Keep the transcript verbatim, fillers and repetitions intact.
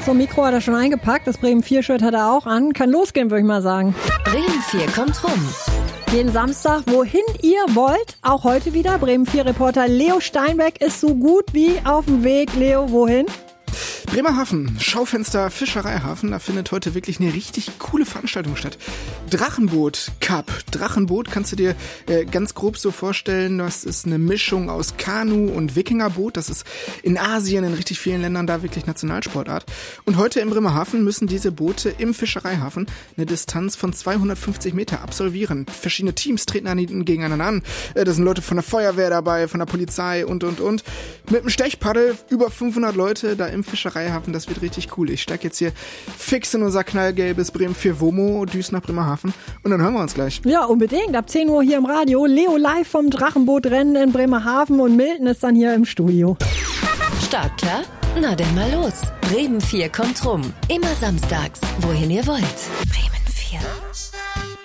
So, Mikro hat er schon eingepackt. Das Bremen vier Shirt hat er auch an. Kann losgehen, würde ich mal sagen. Bremen vier kommt rum. Jeden Samstag, wohin ihr wollt. Auch heute wieder. Bremen vier Reporter Leo Steinbeck ist so gut wie auf dem Weg. Leo, wohin? Bremerhaven, Schaufenster Fischereihafen, da findet heute wirklich eine richtig coole Veranstaltung statt. Drachenboot Cup. Drachenboot kannst du dir äh, ganz grob so vorstellen, das ist eine Mischung aus Kanu und Wikingerboot. Das ist in Asien, in richtig vielen Ländern da wirklich Nationalsportart. Und heute in Bremerhaven müssen diese Boote im Fischereihafen eine Distanz von zweihundertfünfzig Meter absolvieren. Verschiedene Teams treten an, gegeneinander an. Äh, da sind Leute von der Feuerwehr dabei, von der Polizei und, und, und. Mit dem Stechpaddel über fünfhundert Leute da im Fischereihafen. Das wird richtig cool. Ich steige jetzt hier fix in unser knallgelbes Bremen vier Womo, düst nach Bremerhaven und dann hören wir uns gleich. Ja, unbedingt. Ab zehn Uhr hier im Radio. Leo live vom Drachenbootrennen in Bremerhaven und Milton ist dann hier im Studio. Startklar? Na denn mal los. Bremen vier kommt rum. Immer samstags, wohin ihr wollt. Bremen vier.